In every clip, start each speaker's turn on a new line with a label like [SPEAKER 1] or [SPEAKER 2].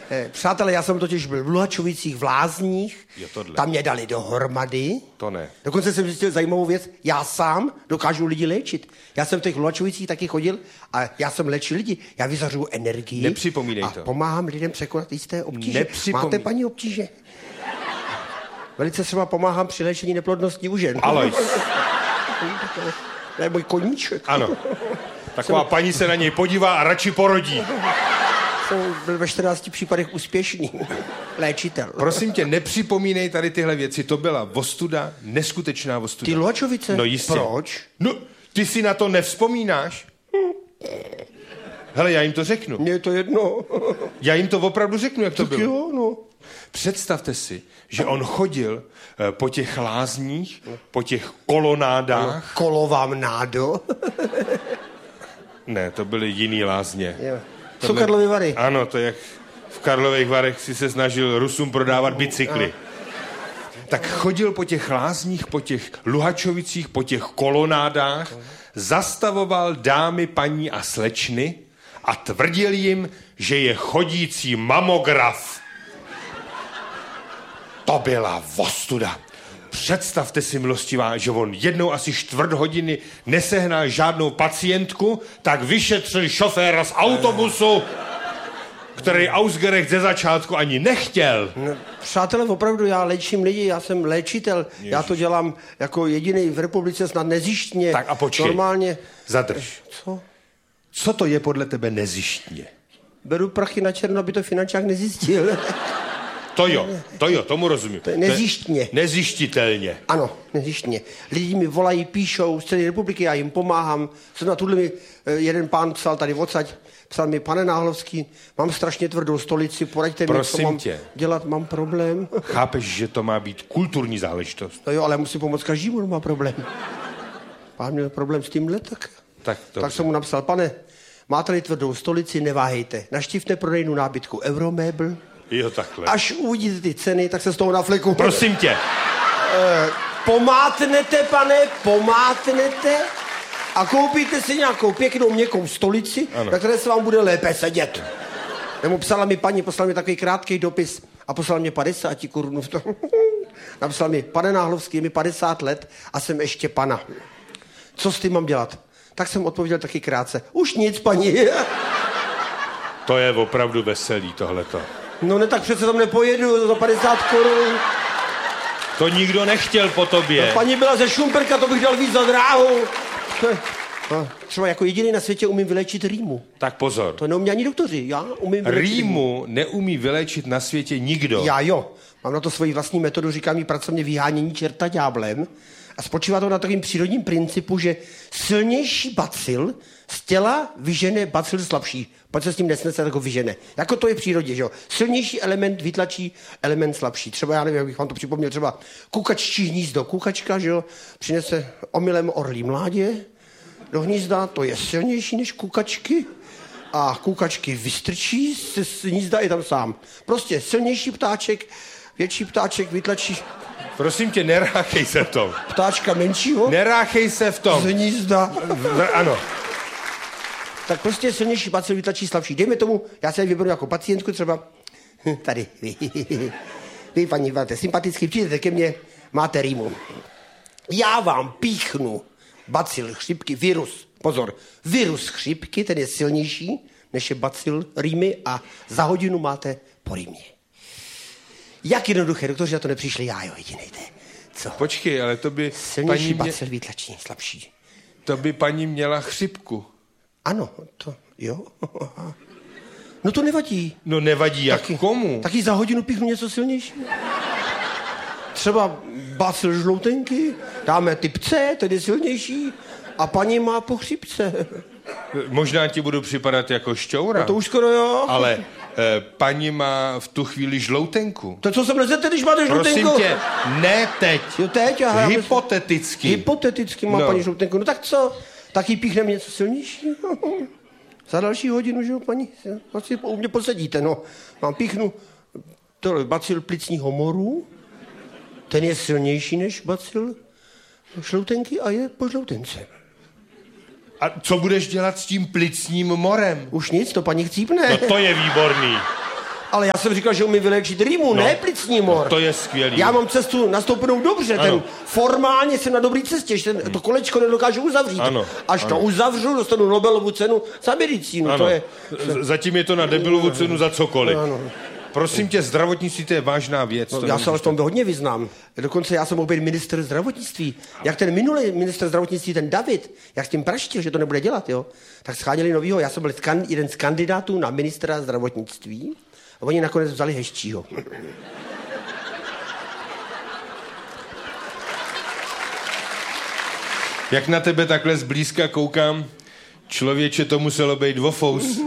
[SPEAKER 1] Přátelé, já jsem totiž byl v Luhačovicích v Lázních, tam mě dali dohromady.
[SPEAKER 2] To ne.
[SPEAKER 1] Dokonce jsem zjistil zajímavou věc, já sám dokážu lidi léčit. Já jsem v těch Luhačovicích taky chodil a já jsem léčil lidi. Já vyzařuju energii.
[SPEAKER 2] Nepřipomínej
[SPEAKER 1] a
[SPEAKER 2] to.
[SPEAKER 1] pomáhám lidem překonat jisté obtíže. Máte, paní, obtíže? Velice třeba pomáhám při léčení neplodnosti u žen.
[SPEAKER 2] Alois.
[SPEAKER 1] To je můj koníček.
[SPEAKER 2] Ano. Taková paní se na něj podívá a radši porodí.
[SPEAKER 1] Jsem byl ve 14 případech úspěšný léčitel.
[SPEAKER 2] Prosím tě, nepřipomínej tady tyhle věci. To byla ostuda, neskutečná ostuda.
[SPEAKER 1] Ty Luhačovice?
[SPEAKER 2] No jistě.
[SPEAKER 1] Proč?
[SPEAKER 2] No, ty si na to nevzpomínáš? Hele, já jim to řeknu.
[SPEAKER 1] Mně je to jedno.
[SPEAKER 2] Já jim to opravdu řeknu, jak to
[SPEAKER 1] tak
[SPEAKER 2] bylo.
[SPEAKER 1] Jo, no.
[SPEAKER 2] Představte si, že on chodil po těch lázních, po těch kolonádách.
[SPEAKER 1] Kolovám nádo.
[SPEAKER 2] Ne, to byly jiný lázně.
[SPEAKER 1] Jsou Karlovy Vary.
[SPEAKER 2] Ano, to jak v Karlových Varech si se snažil Rusům prodávat bicykly. Tak chodil po těch lázních, po těch Luhačovicích, po těch kolonádách, zastavoval dámy, paní a slečny a tvrdil jim, že je chodící mamograf. To byla ostuda. Představte si, milostivá, že on jednou asi 4 hodiny nesehnal žádnou pacientku, tak vyšetřil šoféra z autobusu, který Ausgerech ze začátku ani nechtěl.
[SPEAKER 1] No, přátelé, opravdu, já léčím lidi, já jsem léčitel. Ježiš. Já to dělám jako jediný v republice snad nezištně.
[SPEAKER 2] Tak a počkej.
[SPEAKER 1] Normálně.
[SPEAKER 2] Zadrž.
[SPEAKER 1] Co?
[SPEAKER 2] Co to je podle tebe nezištně?
[SPEAKER 1] Beru prachy na černo, aby to finančák nezjistil.
[SPEAKER 2] To jo, tomu rozumím.
[SPEAKER 1] To je nezištně.
[SPEAKER 2] Nezištitelně.
[SPEAKER 1] Ano, nezištně. Lidi mi volají, píšou z celé republiky, já jim pomáhám. Jsem na tuhle mi jeden pán psal tady odsaď, psal mi, pane Náhlovský, mám strašně tvrdou stolici, poraďte mi, co mám dělat, mám problém.
[SPEAKER 2] Chápeš, že to má být kulturní záležitost?
[SPEAKER 1] No jo, ale musím pomoct každému, kdo má problém. Pán měl problém s tímhle, tak jsem mu napsal, pane, máte-li tvrdou stolici, neváhejte, navštivte prodejnu nábytku Euromöbel.
[SPEAKER 2] Jo, takhle.
[SPEAKER 1] Až uvidíte ty ceny, tak se z toho nafleku.
[SPEAKER 2] Prosím tě.
[SPEAKER 1] Pomátnete, pane, pomátnete a koupíte si nějakou pěknou měkkou stolici, ano, na které se vám bude lépe sedět. Nebo psala mi paní, poslala mi takový krátký dopis a poslala mě 50 korun v tom. Napsala mi, pane Náhlovský, je mi 50 let a jsem ještě pana. Co s tím mám dělat? Tak jsem odpověděl taky krátce. Už nic, paní.
[SPEAKER 2] To je opravdu veselý, tohleto.
[SPEAKER 1] No ne, tak přece tam nepojedu za 50 korun.
[SPEAKER 2] To nikdo nechtěl po tobě.
[SPEAKER 1] No, paní byla ze Šumperka, to bych dal víc za dráhu. Třeba jako jediný na světě umím vyléčit rýmu.
[SPEAKER 2] Tak pozor.
[SPEAKER 1] To neumí ani doktoři, já umím vyléčit
[SPEAKER 2] rýmu. Neumí vyléčit na světě nikdo.
[SPEAKER 1] Já jo, mám na to svoji vlastní metodu, říkám jí pracovně vyhánění čerta ďáblem. A spočívá to na takovým přírodním principu, že silnější bacil z těla vyžene bacil slabší. Pak se s tím nesnese, tak ho vyžene. Jako to je v přírodě, že jo. Silnější element vytlačí element slabší. Třeba, já nevím, jak bych vám to připomněl, třeba kukaččí hnízdo. Kukačka, že jo, přinese omylem orlí mládě do hnízda, to je silnější než kukačky. A kukačky vystrčí z hnízda i tam sám. Prostě silnější ptáček, větší ptáček vytlačí...
[SPEAKER 2] Prosím tě, neráchej se v tom.
[SPEAKER 1] Ptáčka menšího?
[SPEAKER 2] Neráchej se v tom.
[SPEAKER 1] Z hnízda.
[SPEAKER 2] Ano.
[SPEAKER 1] Tak prostě silnější bacil vytlačí slabší. Dejme tomu, já se vyberu jako pacientku třeba, tady, vy paní, máte sympatický, přijdete ke mně, máte rýmu. Já vám píchnu bacil chřipky, virus, pozor, virus chřipky, ten je silnější, než je bacil rýmy a za hodinu máte po rýmě. Jak jednoduché, doktoři na to nepřišli, já jo, jedinej jde. Co?
[SPEAKER 2] Počkej, ale to by...
[SPEAKER 1] Silnější bacil vytlačí, slabší.
[SPEAKER 2] To by paní měla chřipku.
[SPEAKER 1] Ano, to, jo. No to nevadí.
[SPEAKER 2] No nevadí, jak taky, komu?
[SPEAKER 1] Taky za hodinu píchnu něco silnějšího. Třeba bacil žloutenky, dáme typ C, ten je silnější, a paní má po chřipce.
[SPEAKER 2] Možná ti budu připadat jako šťoura.
[SPEAKER 1] No to už skoro jo.
[SPEAKER 2] Ale paní má v tu chvíli žloutenku.
[SPEAKER 1] To co se mlezete, když máte žloutenku?
[SPEAKER 2] Prosím tě, ne teď.
[SPEAKER 1] Jo, teď, aha.
[SPEAKER 2] Hypoteticky.
[SPEAKER 1] Hypoteticky má paní žloutenku. No tak co? Tak jí píchneme něco silnějšího. Za další hodinu, že jo, paní? Vlastně u mě posedíte, no. Mám píchnu bacil plicního moru. Ten je silnější než bacil žloutenky a je po žloutence.
[SPEAKER 2] A co budeš dělat s tím plicním morem?
[SPEAKER 1] Už nic, to paní chcípne.
[SPEAKER 2] No to je výborný.
[SPEAKER 1] Ale já jsem říkal, že umím vyléčit rýmu, ne plicní mor.
[SPEAKER 2] To je skvělý.
[SPEAKER 1] Já mám cestu nastoupenou dobře, formálně jsem na dobré cestě, že to kolečko nedokážu uzavřít. Až to uzavřu, dostanu Nobelovu cenu za medicínu. To je...
[SPEAKER 2] Zatím je to na debilovu cenu za cokoliv. Prosím tě, zdravotnictví to je vážná věc.
[SPEAKER 1] Já se ale v tom hodně vyznám. Dokonce já jsem mohl být ministr zdravotnictví. Jak ten minulý ministr zdravotnictví, ten David, jak s tím praštil, že to nebude dělat, jo, tak scháněli novýho. Já jsem byl jeden z kandidátů na ministra zdravotnictví a oni nakonec vzali Heščího.
[SPEAKER 2] Jak na tebe takhle zblízka koukám, člověče, to muselo být dvofous.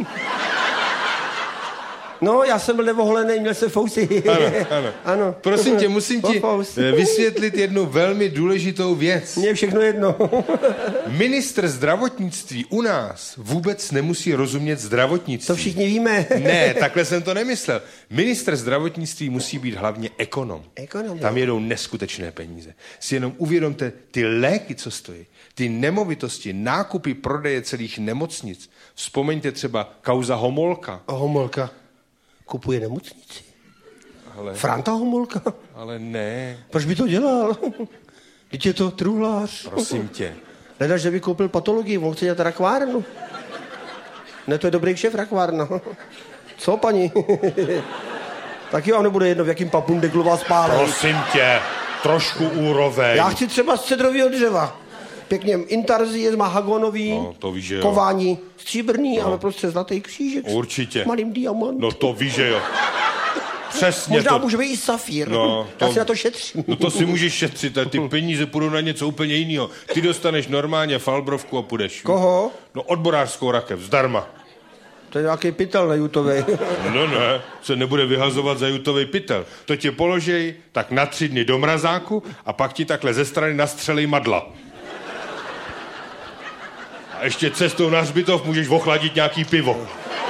[SPEAKER 1] No, já jsem byl nevoholený, měl jsem fousy.
[SPEAKER 2] Ano. Prosím tě, musím ti vysvětlit jednu velmi důležitou věc.
[SPEAKER 1] Mně je všechno jedno.
[SPEAKER 2] Ministr zdravotnictví u nás vůbec nemusí rozumět zdravotnictví.
[SPEAKER 1] To všichni víme.
[SPEAKER 2] Ne, takhle jsem to nemyslel. Ministr zdravotnictví musí být hlavně ekonom. Tam jedou neskutečné peníze. Si jenom uvědomte ty léky, co stojí, ty nemovitosti, nákupy, prodeje celých nemocnic. Vzpomeňte třeba kauza Homolka.
[SPEAKER 1] Homolka kupuje nemocnici.
[SPEAKER 2] Ale...
[SPEAKER 1] Franta Homolka?
[SPEAKER 2] Ale ne.
[SPEAKER 1] Proč by to dělal? Teď je to truhlář.
[SPEAKER 2] Prosím tě.
[SPEAKER 1] Hledáš, že by koupil patologii, mohl chce dělat rakvárnu. Ne, to je dobrý šéf rakvárna. Co, paní? Taky vám nebude jedno, v jakým papundeklu vás pálej.
[SPEAKER 2] Prosím tě, trošku úroveň.
[SPEAKER 1] Já chci třeba z cedrového dřeva. Pěkně intarzie, mahagonový, kování stříbrný, ale prostě zlatý křížek.
[SPEAKER 2] Určitě.
[SPEAKER 1] S malým diamant.
[SPEAKER 2] No to víš, že jo. Přesně.
[SPEAKER 1] Možná může být i safír. Já si na to šetřím.
[SPEAKER 2] No to si můžeš šetřit, ale ty peníze půjdou na něco úplně jiného. Ty dostaneš normálně falbrovku a půjdeš.
[SPEAKER 1] Koho?
[SPEAKER 2] No odborářskou rakev, zdarma.
[SPEAKER 1] To je nějaký pytel na jutovej.
[SPEAKER 2] No ne, se nebude vyhazovat za jutovej pytel. To tě položej tak na 3 dny do mrazáku a pak ti takhle ze strany nastřelej madla. A ještě cestou na hřbitov můžeš ochladit nějaký pivo.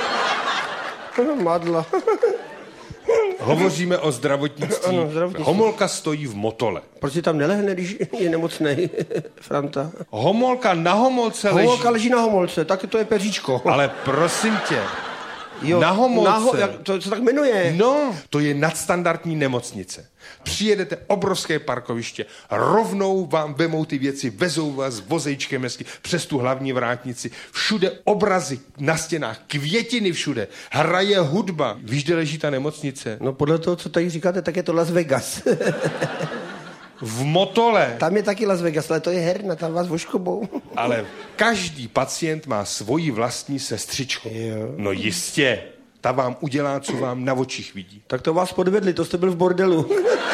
[SPEAKER 1] Madla.
[SPEAKER 2] Hovoříme o zdravotnictví.
[SPEAKER 1] Ano, zdravotnictví.
[SPEAKER 2] Homolka stojí v Motole.
[SPEAKER 1] Proč si tam nelehne, když je nemocnej, Franta?
[SPEAKER 2] Homolka na Homolce leží.
[SPEAKER 1] Homolka leží na Homolce, tak to je peříčko.
[SPEAKER 2] Ale prosím tě,
[SPEAKER 1] jo,
[SPEAKER 2] na Homolce.
[SPEAKER 1] To se tak jmenuje.
[SPEAKER 2] No, to je nadstandardní nemocnice. Přijedete obrovské parkoviště, rovnou vám vemou ty věci, vezou vás vozejčkem hezky přes tu hlavní vrátnici. Všude obrazy na stěnách, květiny všude, hraje hudba. Víš, kde leží ta nemocnice?
[SPEAKER 1] No podle toho, co tady říkáte, tak je to Las Vegas.
[SPEAKER 2] V Motole.
[SPEAKER 1] Tam je taky Las Vegas, ale to je herna, tam vás voškobou.
[SPEAKER 2] Ale každý pacient má svoji vlastní sestřičku.
[SPEAKER 1] Jo.
[SPEAKER 2] No jistě. Ta vám udělá, co vám na očích vidí.
[SPEAKER 1] Tak to vás podvedli, to jste byl v bordelu.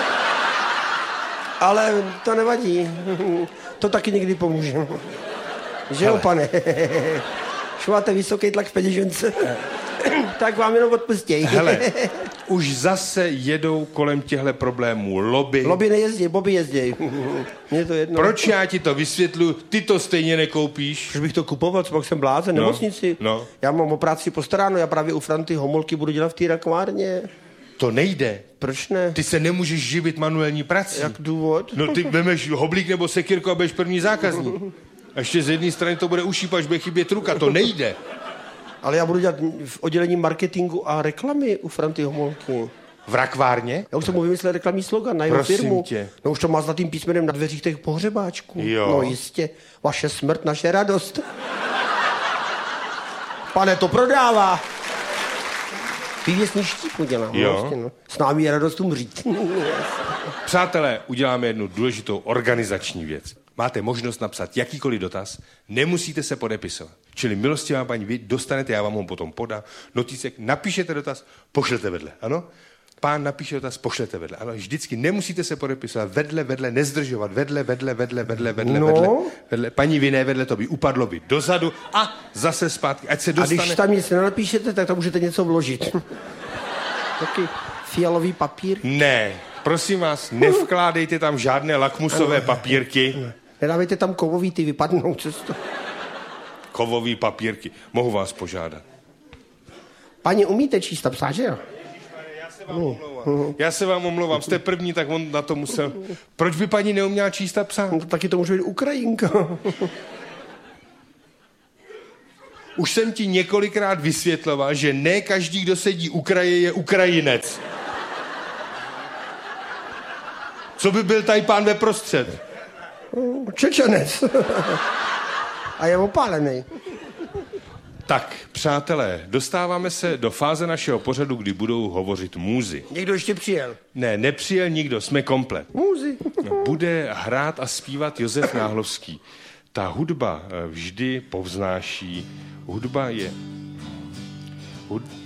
[SPEAKER 1] Ale to nevadí. To taky někdy pomůže. Že jo, pane? Když máte vysoký tlak v peněžence, tak vám jenom odpustěj.
[SPEAKER 2] Hele, už zase jedou kolem těchto problémů lobby.
[SPEAKER 1] Lobby nejezdí, Bobby jezdí. Mně to jedno.
[SPEAKER 2] Proč já ti to vysvětluju? Ty to stejně nekoupíš.
[SPEAKER 1] Proč bych to kupoval, co pak jsem blázen, nemocnici.
[SPEAKER 2] No.
[SPEAKER 1] Já mám o práci postaráno, já právě u Franty Homolky budu dělat v té rakvárně.
[SPEAKER 2] To nejde.
[SPEAKER 1] Proč ne?
[SPEAKER 2] Ty se nemůžeš živit manuální prací.
[SPEAKER 1] Jak důvod?
[SPEAKER 2] No ty vemeš hoblík nebo sekírku a budeš první zákazník. A ještě z jedné strany to bude ušípat, až bude chybět ruka. To nejde.
[SPEAKER 1] Ale já budu dělat v oddělení marketingu a reklamy u Franty Homolky.
[SPEAKER 2] V rakvárně?
[SPEAKER 1] Já už jsem mu vymyslel reklamní slogan na jeho
[SPEAKER 2] Prosím
[SPEAKER 1] firmu.
[SPEAKER 2] tě.
[SPEAKER 1] No už to má zlatým písmenem na dveřích těch pohřebáčků.
[SPEAKER 2] Jo.
[SPEAKER 1] No jistě. Vaše smrt, naše radost. Pane, to prodává. Vývěsný štíp dělám.
[SPEAKER 2] Jo.
[SPEAKER 1] Vlastně, no. S námi je radost umřít.
[SPEAKER 2] Přátelé, uděláme jednu důležitou organizační věc. Máte možnost napsat jakýkoliv dotaz, nemusíte se podepisovat. Čili milostivá paní, vy dostanete, já vám ho potom podám, notícek, napíšete dotaz, pošlete vedle, ano? Pán napíše dotaz, pošlete vedle, ano? Vždycky nemusíte se podepisovat, vedle, nezdržovat, vedle, paní vy ne vedle, to by upadlo by dozadu a zase zpátky, ať se dostane.
[SPEAKER 1] A když tam nic nenapíšete, tak tam můžete něco vložit. Taky fialový papír.
[SPEAKER 2] Ne, prosím vás, nevkládejte tam žádné lakmusové papírky.
[SPEAKER 1] Nedávejte tam kovový, ty vypadnou cesto.
[SPEAKER 2] Kovový papírky. Mohu vás požádat.
[SPEAKER 1] Paní, umíte číst a psát, že jo?
[SPEAKER 2] Já se vám omlouvám. Jste první, tak on na to musel. Proč by paní neuměla číst a psát?
[SPEAKER 1] No, taky to může být Ukrajinka.
[SPEAKER 2] Už jsem ti několikrát vysvětloval, že ne každý, kdo sedí u kraje, je Ukrajinec. Co by byl tady pán ve prostřed?
[SPEAKER 1] Čečenec. A je opálený.
[SPEAKER 2] Tak, přátelé, dostáváme se do fáze našeho pořadu, kdy budou hovořit můzy.
[SPEAKER 1] Někdo ještě přijel?
[SPEAKER 2] Ne, nepřijel nikdo, jsme komplet.
[SPEAKER 1] Můzy.
[SPEAKER 2] Bude hrát a zpívat Josef Náhlovský. Ta hudba vždy povznáší. Hudba je...